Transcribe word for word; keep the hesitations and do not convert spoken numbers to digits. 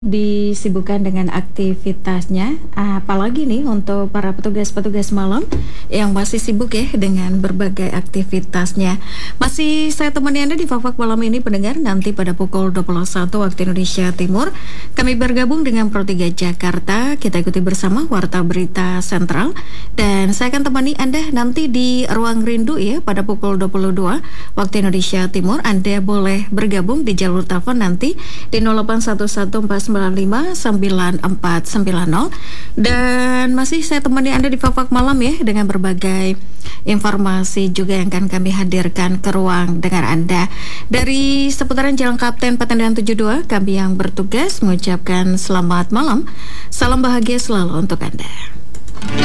disibukkan dengan aktivitasnya, apalagi nih untuk para petugas-petugas malam yang masih sibuk ya dengan berbagai aktivitasnya. Masih saya temani Anda di Fak-Fak malam ini pendengar, nanti pada pukul dua puluh satu waktu Indonesia Timur kami bergabung dengan Pro tiga Jakarta. Kita ikuti bersama Warta Berita Sentral dan saya akan temani Anda nanti di Ruang Rindu ya pada pukul dua puluh dua waktu Indonesia Timur. Anda boleh bergabung di jalur telepon nanti di nol delapan satu satu empat sembilan lima sembilan empat sembilan nol. Dan masih saya temani Anda di Fak-Fak malam ya dengan berbagai informasi juga yang akan kami hadirkan ke ruang dengar Anda. Dari seputaran Jalan Kapten Patengan tujuh puluh dua, kami yang bertugas mengucapkan selamat malam. Salam bahagia selalu untuk Anda.